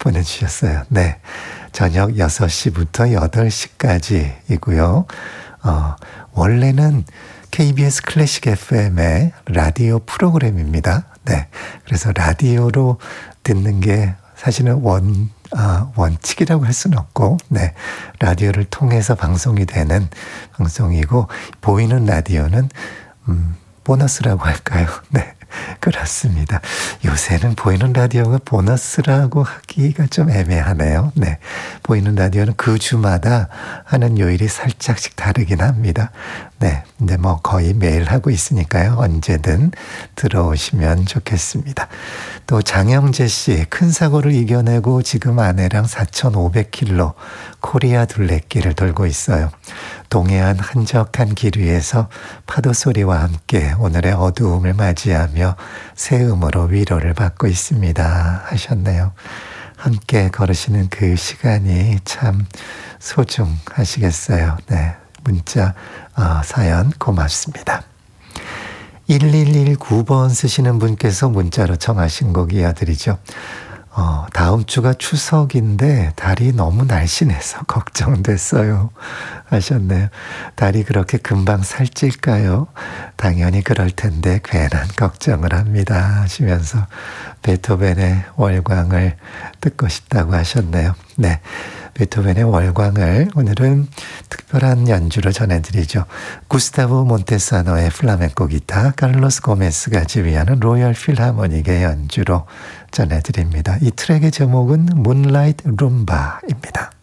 보내주셨어요. 네. 저녁 6시부터 8시까지이고요. 원래는 KBS 클래식 FM의 라디오 프로그램입니다. 네. 그래서 라디오로 듣는 게 사실은 원칙이라고 할 수는 없고, 네. 라디오를 통해서 방송이 되는 방송이고, 보이는 라디오는, 보너스라고 할까요? 네. 그렇습니다. 요새는 보이는 라디오가 보너스라고 하기가 좀 애매하네요. 네. 보이는 라디오는 그 주마다 하는 요일이 살짝씩 다르긴 합니다. 네. 근데 뭐 거의 매일 하고 있으니까요. 언제든 들어오시면 좋겠습니다. 또 장영재 씨, 큰 사고를 이겨내고 지금 아내랑 4,500km 코리아 둘레길을 돌고 있어요. 동해안 한적한 길 위에서 파도 소리와 함께 오늘의 어두움을 맞이하며 새음으로 위로를 받고 있습니다. 하셨네요. 함께 걸으시는 그 시간이 참 소중하시겠어요. 네, 문자 사연 고맙습니다. 1119번 쓰시는 분께서 문자로 청하신 곡 이어드리죠. 다음 주가 추석인데 달이 너무 날씬해서 걱정됐어요. 하셨네요. 달이 그렇게 금방 살찔까요? 당연히 그럴 텐데 괜한 걱정을 합니다. 하시면서 베토벤의 월광을 듣고 싶다고 하셨네요. 네. 베토벤의 월광을 오늘은 특별한 연주로 전해드리죠. 구스타보 몬테사노의 플라멩코 기타, 칼로스 고메스가 지휘하는 로열 필하모닉의 연주로 전해드립니다. 이 트랙의 제목은 문라이트 룸바입니다.